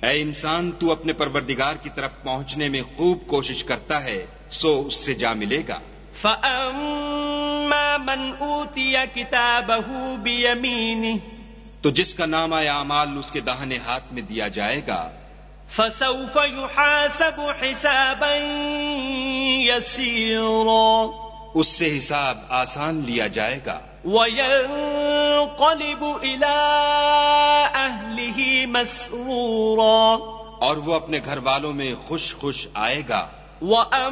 ऐ इंसान, तू अपने परवरदिगार की तरफ पहुंचने में खूब कोशिश करता है, सो उससे जा मिलेगा। فَأَمَّا مَنْ أُوتِيَ كِتَابَهُ بِيَمِينِهِ तो जिसका नामा या अमाल उसके दाहिने हाथ में दिया जाएगा, فَسَوْفَ يُحَاسَبُ حِسَابًا يَسِيرًا उससे हिसाब आसान लिया जाएगा। وَيَنْقَلِبُ إِلَىٰ أَهْلِهِ مَسْرُورًا और वो अपने घर वालों में खुश खुश आएगा।